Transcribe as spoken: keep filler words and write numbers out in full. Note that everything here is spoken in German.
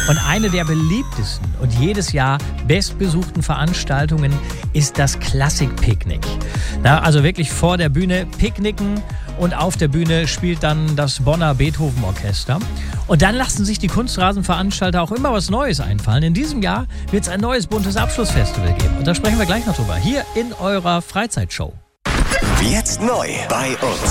Und eine der beliebtesten und jedes Jahr bestbesuchten Veranstaltungen ist das Klassikpicknick. Na, also wirklich vor der Bühne picknicken und auf der Bühne spielt dann das Bonner Beethoven-Orchester. Und dann lassen sich die Kunstrasenveranstalter auch immer was Neues einfallen. In diesem Jahr wird es ein neues buntes Abschlussfestival geben. Und da sprechen wir gleich noch drüber. Hier in eurer Freizeitshow. Jetzt neu bei uns.